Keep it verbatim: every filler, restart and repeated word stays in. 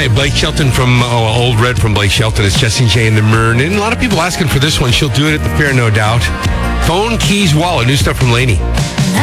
Hi, Blake Shelton from oh, Old Red from Blake Shelton. It's Jesse J and the Mern. And a lot of people asking for this one. She'll do it at the fair, no doubt. Phone, keys, wallet. New stuff from Lainey.